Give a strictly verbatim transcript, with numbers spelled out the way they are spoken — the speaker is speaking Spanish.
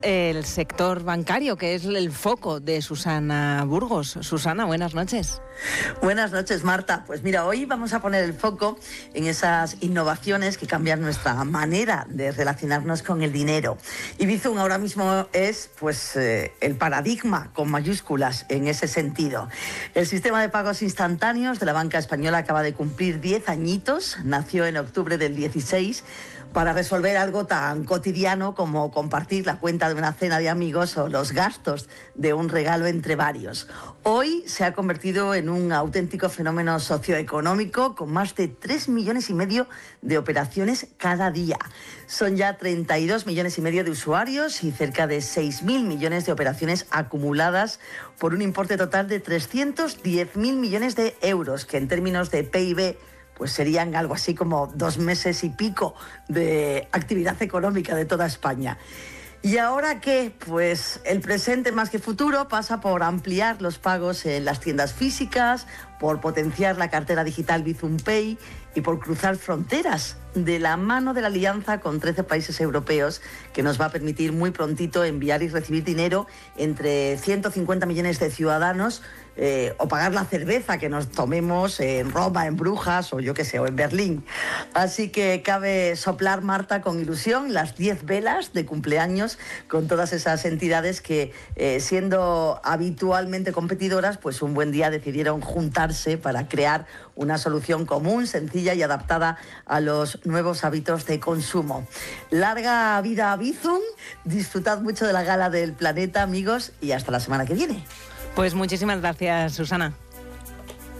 el sector bancario, que es el foco de Susana Burgos. Susana, buenas noches. Buenas noches, Marta. Pues mira, hoy vamos a poner el foco en esas innovaciones que cambian nuestra manera de relacionarnos con el dinero. Y Bizum ahora mismo es pues eh, el paradigma con mayúsculas en ese sentido. El sistema de pagos instantáneos de la banca española acaba de cumplir diez añitos. Nació en octubre del dieciséis para resolver algo tan cotidiano como compartir la cuenta de una cena de amigos o los gastos de un regalo entre varios. Hoy se ha convertido en un auténtico fenómeno socioeconómico con más de tres millones y medio de operaciones cada día. Son ya treinta y dos millones y medio de usuarios y cerca de seis mil millones de operaciones acumuladas por un importe total de trescientos diez mil millones de euros, que en términos de P I B pues serían algo así como dos meses y pico de actividad económica de toda España. ¿Y ahora qué? Pues el presente más que futuro pasa por ampliar los pagos en las tiendas físicas, por potenciar la cartera digital Bizum Pay y por cruzar fronteras de la mano de la alianza con trece países europeos, que nos va a permitir muy prontito enviar y recibir dinero entre ciento cincuenta millones de ciudadanos, eh, o pagar la cerveza que nos tomemos en Roma, en Brujas o yo qué sé, o en Berlín. Así que cabe soplar, Marta, con ilusión las diez velas de cumpleaños con todas esas entidades que, eh, siendo habitualmente competidoras, pues un buen día decidieron juntarse para crear una solución común, sencilla y adaptada a los nuevos hábitos de consumo. Larga vida a Bizum, disfrutad mucho de la Gala del Planeta, amigos, y hasta la semana que viene. Pues muchísimas gracias, Susana.